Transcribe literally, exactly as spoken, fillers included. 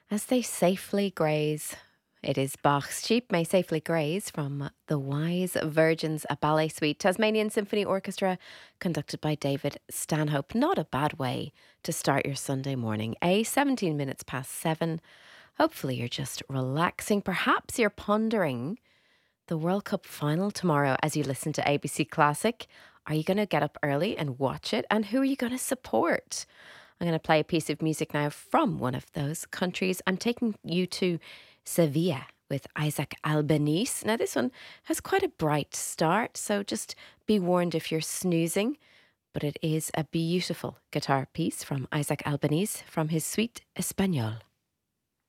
As they safely graze. It is Bach's Sheep May Safely Graze from the Wise Virgins, a ballet suite, Tasmanian Symphony Orchestra, conducted by David Stanhope. Not a bad way to start your Sunday morning. A seventeen minutes past seven. Hopefully you're just relaxing. Perhaps you're pondering the World Cup final tomorrow as you listen to A B C Classic. Are you going to get up early and watch it? And who are you going to support? I'm going to play a piece of music now from one of those countries. I'm taking you to Sevilla with Isaac Albeniz. Now, this one has quite a bright start, so just be warned if you're snoozing. But it is a beautiful guitar piece from Isaac Albeniz from his suite Espanol.